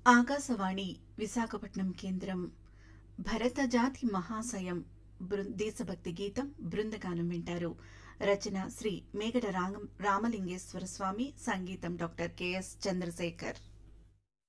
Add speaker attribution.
Speaker 1: ఆకాశవాణి విశాఖపట్నం కేంద్రం భరత జాతి మహాశయం దేశభక్తి గీతం బృందగానం వింటారు. రచన శ్రీ మేగడ రామలింగేశ్వర స్వామి, సంగీతం డాక్టర్ కెఎస్ చంద్రశేఖర్.